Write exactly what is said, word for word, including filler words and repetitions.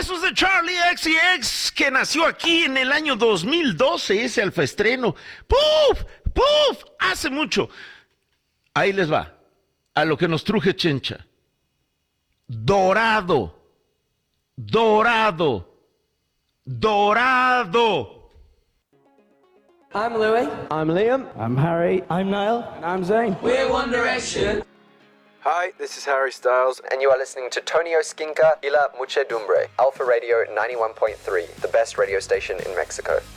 Eso es de Charlie X C X, que nació aquí en el año dos mil doce, ese alfaestreno. ¡Puf! ¡Puf! Hace mucho. Ahí les va, a lo que nos truje Chencha. Dorado, dorado, dorado. I'm Louis. I'm Liam. I'm Harry. I'm Niall. And I'm Zayn. We're One Direction. Hi, this is Harry Styles, and you are listening to Tonio Skinka y La Muchedumbre, Alpha Radio ninety-one point three, the best radio station in Mexico.